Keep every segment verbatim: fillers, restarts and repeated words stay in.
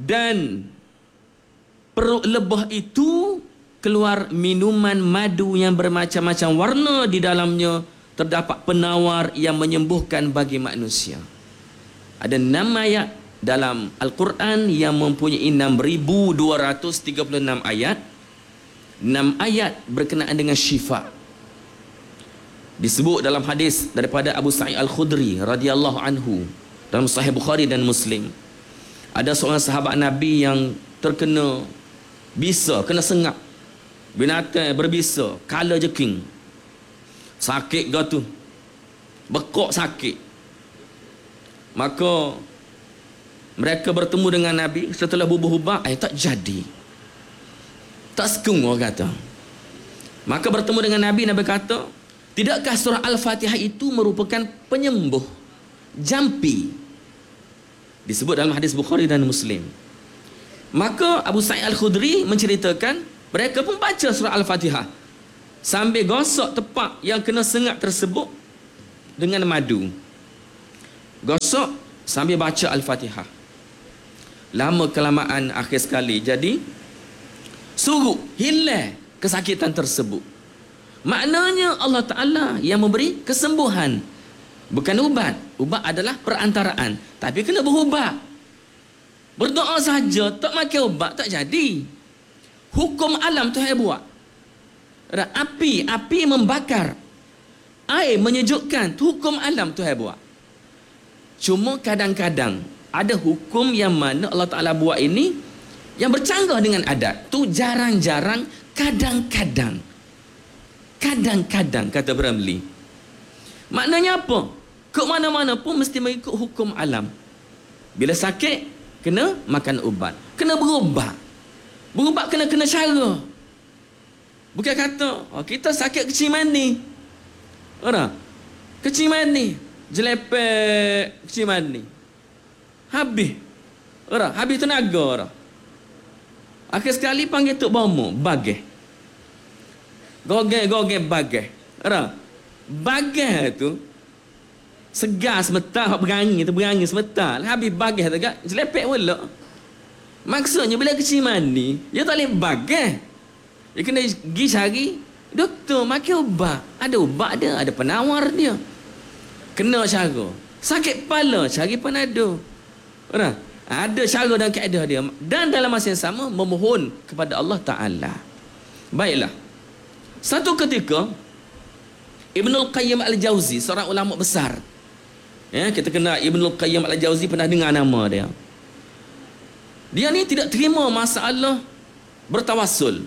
Dan perut lebah itu keluar minuman madu yang bermacam-macam warna, di dalamnya terdapat penawar yang menyembuhkan bagi manusia. Ada enam ayat dalam Al-Quran yang mempunyai enam ribu dua ratus tiga puluh enam ayat. enam ayat berkenaan dengan syifa. Disebut dalam hadis daripada Abu Sa'id Al-Khudri radhiyallahu anhu dalam Sahih Bukhari dan Muslim. Ada seorang sahabat Nabi yang terkena bisa, kena sengap. Binatang berbisa, kala jeking. Sakit gatu. Bekok sakit. Maka mereka bertemu dengan Nabi setelah bubuh-hubah, eh tak jadi. Tak sekung orang kata. Maka bertemu dengan Nabi, Nabi kata, tidakkah surah Al-Fatihah itu merupakan penyembuh, jampi? Disebut dalam hadis Bukhari dan Muslim. Maka Abu Sa'id Al-Khudri menceritakan, mereka pun baca surah Al-Fatihah sambil gosok tepak yang kena sengat tersebut dengan madu. Gosok sambil baca Al-Fatihah. Lama kelamaan akhir sekali jadi suruh hilang kesakitan tersebut. Maknanya Allah Ta'ala yang memberi kesembuhan, bukan ubat. Ubat adalah perantaraan, tapi kena berubat. Berdoa saja tak makan ubat tak jadi. Hukum alam Tuhan buat. Api, api membakar, air menyejukkan, hukum alam Tuhan buat. Cuma kadang-kadang ada hukum yang mana Allah Ta'ala buat ini yang bercanggah dengan adat. Tu jarang-jarang, kadang-kadang. Kadang-kadang, kata Bramley. Maknanya apa? Ke mana-mana pun mesti mengikut hukum alam. Bila sakit, kena makan ubat. Kena berubat. Berubat kena-kena cara. Bukan kata, oh, kita sakit kecil mani. Orang? Kecil mani. Jelepek kecil mani. Habis. Orang? Habis tenaga orang. Akhir sekali panggil Tok Bomo, bageh. Gogeh-gogeh bageh. Orang? Bageh tu segar semetar, berangin tu berangin semetar. Habis bageh tu kat jelepek pula. Maksudnya bila kecil mani, dia tak boleh bageh. Dia kena pergi cari doktor, makan ubat. Ada ubat dia, ada penawar dia. Kena cara. Sakit kepala, cari panado. Orang? Ada cara dan kaedah dia. Dan dalam masa yang sama memohon kepada Allah Ta'ala. Baiklah. Satu ketika Ibnul Qayyim Al-Jauzi, seorang ulama besar. Ya, kita kenal Ibnul Qayyim Al-Jauzi, pernah dengar nama dia. Dia ni tidak terima masalah bertawassul.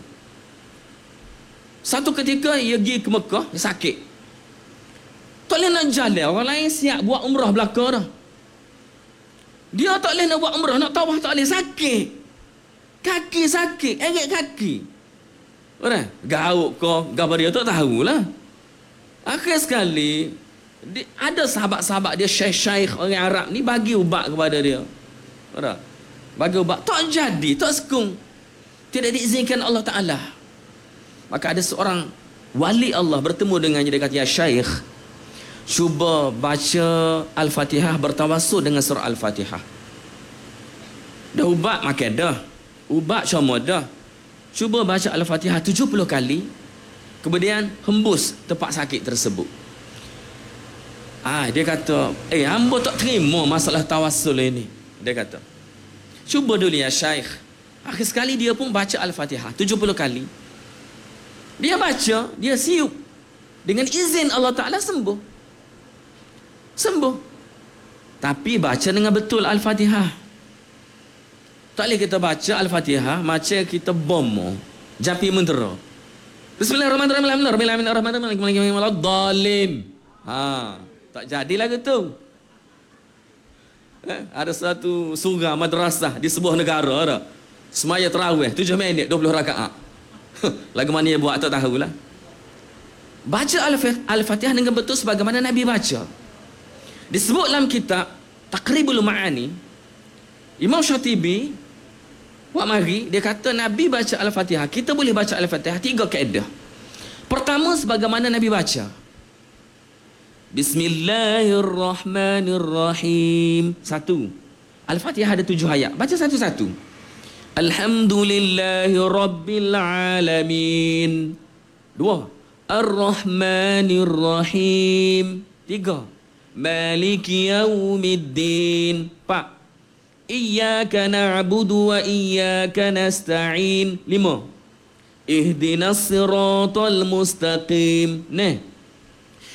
Satu ketika ia pergi ke Mekah, dia sakit. Tak boleh nak jalan, orang lain siap buat umrah belakang dah. Dia tak boleh nak buat umrah, nak tawaf tak boleh, sakit. Kaki sakit, eret kaki. Orang gauk kau, gambar dia tak tahulah. Akhir sekali, dia, ada sahabat-sahabat dia, syekh-syekh orang Arab ni bagi ubat kepada dia. Orang bagi ubat, tak jadi, tak sekung. Tidak diizinkan Allah Ta'ala. Maka ada seorang wali Allah bertemu dengannya, dia kata, ya syekh, cuba baca Al-Fatihah, bertawassul dengan surah Al-Fatihah. Dah ubat makan dah, ubat cuma dah. Cuba baca Al-Fatihah tujuh puluh kali, kemudian hembus tempat sakit tersebut. Ah, dia kata, eh hamba tak terima masalah tawassul ini. Dia kata, cuba dulu ya syekh. Akhir sekali dia pun baca Al-Fatihah tujuh puluh kali. Dia baca, dia siup. Dengan izin Allah Ta'ala sembuh. Sembuh. Tapi baca dengan betul Al-Fatihah. Tak boleh kita baca Al-Fatihah macam kita bomo, japi mentera. Bismillahirrahmanirrahim. Bismillahirrahmanirrahim. Ha, tak jadilah gitu. Eh, ada satu surah madrasah di sebuah negara ada. Semaya tarawih tujuh minit dua puluh rakaat. Lagu mana dia buat tak tahulah. Baca Al-Fatihah dengan betul sebagaimana Nabi baca. Disebut dalam kitab Taqribul Ma'ani, Imam Syatibi buat mari, dia kata Nabi baca Al-Fatihah, kita boleh baca Al-Fatihah tiga kaedah. Pertama, sebagaimana Nabi baca, Bismillahirrahmanirrahim. Satu, Al-Fatihah ada tujuh ayat. Baca satu-satu. Alhamdulillahi Rabbil Alamin. Dua. Ar-Rahmanir Rahim. Tiga. Maliki Yaumiddin. Empat. Iyyaka na'budu wa iyyaka nasta'in. Lima. Ihdinas siratal mustaqim. Nah.